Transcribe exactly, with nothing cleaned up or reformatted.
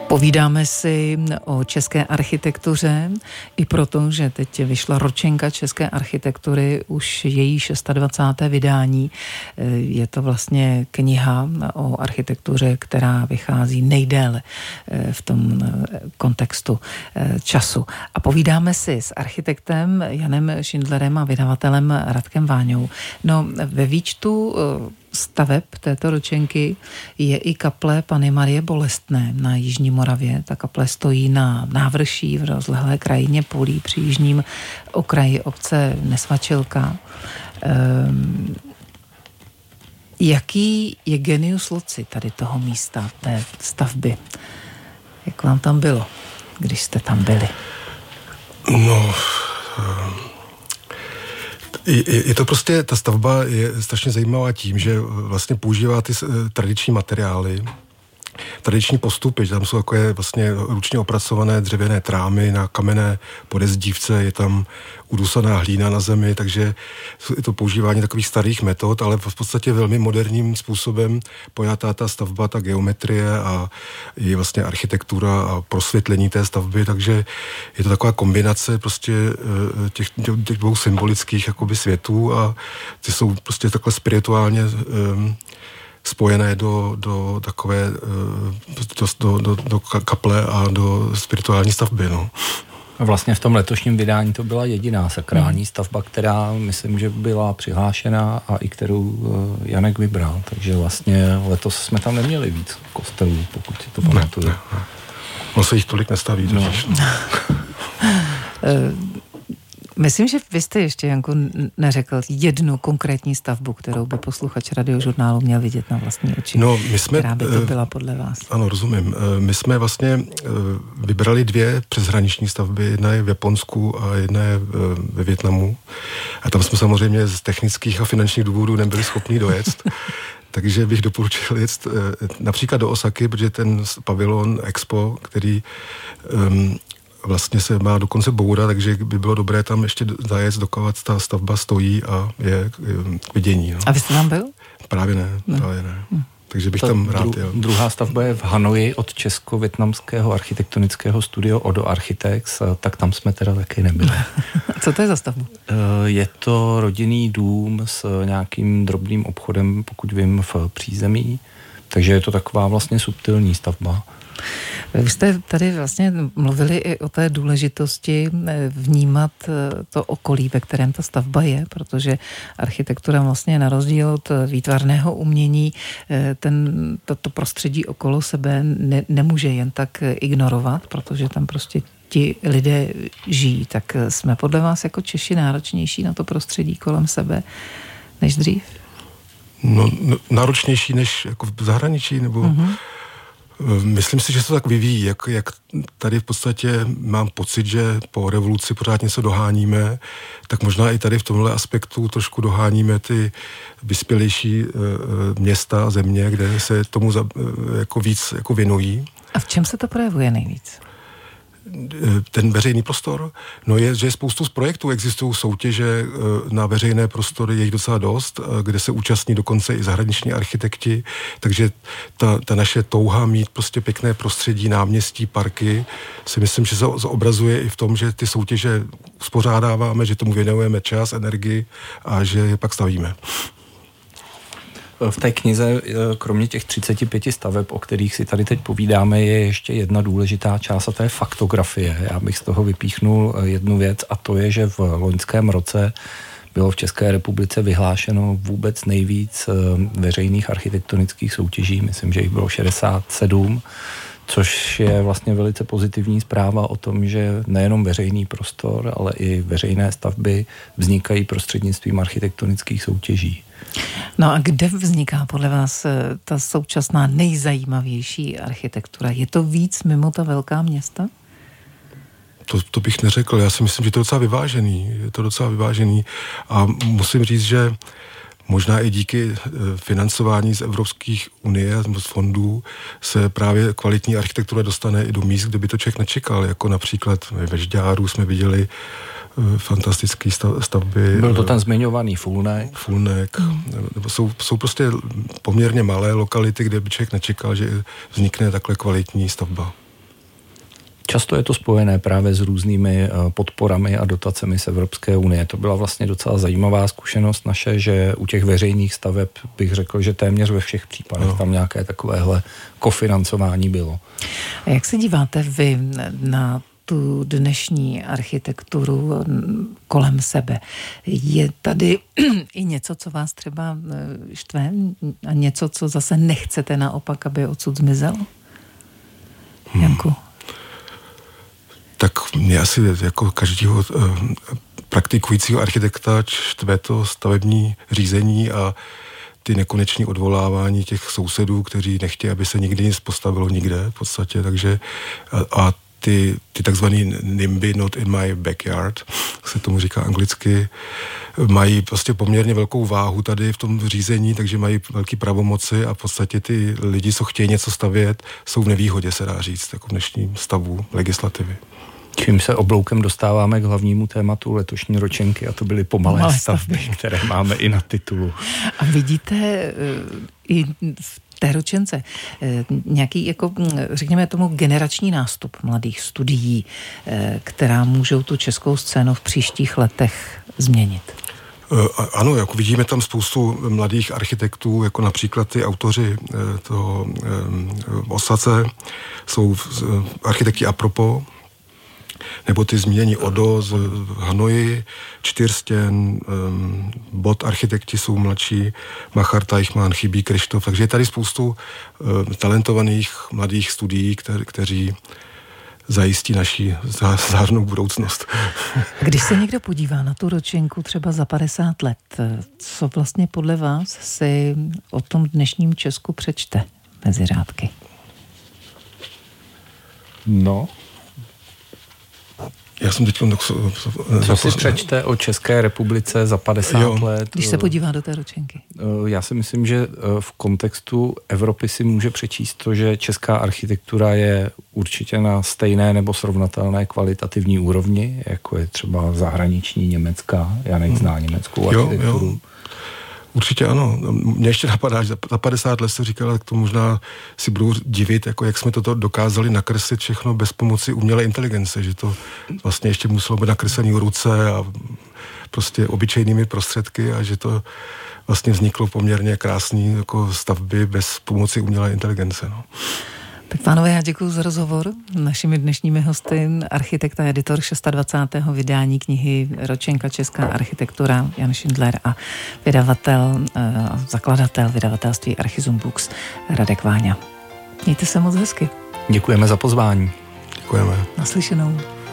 Povídáme si o české architektuře i proto, že teď vyšla ročenka české architektury, už její dvacáté šesté vydání. Je to vlastně kniha o architektuře, která vychází nejdéle v tom kontextu času. A povídáme si s architektem Janem Šindlerem a vydavatelem Radkem Váňou. No, ve výčtu staveb této ročenky je i kaple Panny Marie Bolestné na Jižní Moravě. Ta kaple stojí na návrší v rozlehlé krajině polí při jižním okraji obce Nesvačilka. Ehm, jaký je genius loci tady toho místa, té stavby? Jak vám tam bylo, když jste tam byli? No... Um... Je, je to prostě, ta stavba je strašně zajímavá tím, že vlastně používá ty tradiční materiály, tradiční postupy, že tam jsou takové vlastně ručně opracované dřevěné trámy na kamenné podezdívce, je tam udusaná hlína na zemi, takže je to používání takových starých metod, ale v podstatě velmi moderním způsobem pojatá ta stavba, ta geometrie a i vlastně architektura a prosvětlení té stavby, takže je to taková kombinace prostě těch, těch dvou symbolických jakoby světů a ty jsou prostě takhle spirituálně um, spojené do, do takové do, do, do kaple a do spirituální stavby. No. A vlastně v tom letošním vydání to byla jediná sakrální hmm. stavba, která myslím, že byla přihlášená a i kterou Janek vybral. Takže vlastně letos jsme tam neměli víc kostelů, pokud si to pamatuju. Ne, ne, ne. On se jich tolik nestaví. No. Myslím, že vy jste ještě, Janku, neřekl jednu konkrétní stavbu, kterou by posluchač Radiožurnálu měl vidět na vlastní oči, no, my jsme, která by to byla podle vás. Ano, rozumím. My jsme vlastně vybrali dvě přeshraniční stavby. Jedna je v Japonsku a jedna je ve Vietnamu. A tam jsme samozřejmě z technických a finančních důvodů nebyli schopni dojet. Takže bych doporučil jet například do Osaky, protože ten pavilon Expo, který um, vlastně se má dokonce bourat, takže by bylo dobré tam ještě zajet, dokovat ta stavba stojí a je k vidění. No. A vy jste tam byl? Právě ne, ne. právě ne. Hmm. Takže bych to tam rád dru- jel. Druhá stavba je v Hanoji od česko-vietnamského architektonického studio Odo Architects, tak tam jsme teda taky nebyli. Co to je za stavbu? Je to rodinný dům s nějakým drobným obchodem, pokud vím, v přízemí, takže je to taková vlastně subtilní stavba. Vy jste tady vlastně mluvili i o té důležitosti vnímat to okolí, ve kterém ta stavba je, protože architektura vlastně na rozdíl od výtvarného umění ten, toto prostředí okolo sebe ne, nemůže jen tak ignorovat, protože tam prostě ti lidé žijí. Tak jsme podle vás jako Češi náročnější na to prostředí kolem sebe než dřív? No, náročnější než jako v zahraničí, nebo... Mm-hmm. Myslím si, že se to tak vyvíjí, jak, jak tady v podstatě mám pocit, že po revoluci pořád něco doháníme, tak možná i tady v tomhle aspektu trošku doháníme ty vyspělejší e, města a země, kde se tomu za, e, jako víc jako věnují. A v čem se to projevuje nejvíc? Ten veřejný prostor, no je, že je spoustu z projektů, existují soutěže na veřejné prostory, je jich docela dost, kde se účastní dokonce i zahraniční architekti, takže ta, ta naše touha mít prostě pěkné prostředí, náměstí, parky, si myslím, že se zobrazuje i v tom, že ty soutěže uspořádáváme, že tomu věnujeme čas, energii a že je pak stavíme. V té knize, kromě těch třiceti pěti staveb, o kterých si tady teď povídáme, je ještě jedna důležitá část a to je faktografie. Já bych z toho vypíchnul jednu věc a to je, že v loňském roce bylo v České republice vyhlášeno vůbec nejvíc veřejných architektonických soutěží. Myslím, že jich bylo šedesát sedm, což je vlastně velice pozitivní zpráva o tom, že nejenom veřejný prostor, ale i veřejné stavby vznikají prostřednictvím architektonických soutěží. No a kde vzniká podle vás ta současná nejzajímavější architektura? Je to víc mimo ta velká města? To, to bych neřekl. Já si myslím, že to je docela vyvážený. Je to docela vyvážený. A musím říct, že možná i díky financování z Evropských unie, z fondů, se právě kvalitní architektura dostane i do míst, kde by to člověk nečekal. Jako například ve Žďáru jsme viděli fantastické stavby. Byl to ten zmiňovaný Fulnek. Fulnek. Mm. Jsou, jsou prostě poměrně malé lokality, kde by člověk nečekal, že vznikne takhle kvalitní stavba. Často je to spojené právě s různými podporami a dotacemi z Evropské unie. To byla vlastně docela zajímavá zkušenost naše, že u těch veřejných staveb bych řekl, že téměř ve všech případech no. tam nějaké takovéhle kofinancování bylo. A jak se díváte vy na tu dnešní architekturu kolem sebe? Je tady i něco, co vás třeba štve a něco, co zase nechcete naopak, aby odsud zmizelo? Hmm. Janku? Tak mě asi jako každého praktikujícího architekta štve to stavební řízení a ty nekoneční odvolávání těch sousedů, kteří nechtějí, aby se nikdy nic postavilo nikde v podstatě, takže a, a ty, ty takzvaný NIMBY, not in my backyard, se tomu říká anglicky, mají prostě poměrně velkou váhu tady v tom řízení, takže mají velké pravomoci a v podstatě ty lidi, co chtějí něco stavět, jsou v nevýhodě, se dá říct, jako v dnešním stavu legislativy. Čím se obloukem dostáváme k hlavnímu tématu letošní ročenky, a to byly pomalé, pomalé stavby, stavby, které máme i na titulu. A vidíte i v té ročence nějaký, jako, řekněme tomu, generační nástup mladých studií, která můžou tu českou scénu v příštích letech změnit? Ano, jako vidíme tam spoustu mladých architektů, jako například ty autoři toho Osace, jsou architekti Apropo, nebo ty zmínění Odo z Hanoji, Čtyřstěn, um, Bod architekti jsou mladší, Machar, Teichmann, Chybí, Krištof, takže je tady spoustu uh, talentovaných mladých studií, kter- kteří zajistí naši zářnou budoucnost. Když se někdo podívá na tu ročenku třeba za padesát let, co vlastně podle vás si o tom dnešním Česku přečte mezi řádky? No... Já jsem teď... Co si přečte o České republice za padesát jo. let? Když se podívá do té ročenky. Já si myslím, že v kontextu Evropy si může přečíst to, že česká architektura je určitě na stejné nebo srovnatelné kvalitativní úrovni, jako je třeba zahraniční německá. Janek hmm. zná německou architekturu. Jo, jo. Určitě ano. Mně ještě napadá, že za padesát let se říkala, tak to možná si budou divit, jako jak jsme toto dokázali nakreslit všechno bez pomoci umělé inteligence, že to vlastně ještě muselo být nakreslený ruce a prostě obyčejnými prostředky a že to vlastně vzniklo poměrně krásný jako stavby bez pomoci umělé inteligence. No. Tak pánové, já děkuji za rozhovor. Našimi dnešními hosty architekt a editor dvacátého šestého vydání knihy Ročenka Česká architektura Jan Šindler a vydavatel, zakladatel vydavatelství Archizum Books Radek Váňa. Mějte se moc hezky. Děkujeme za pozvání. Děkujeme. Naslyšenou.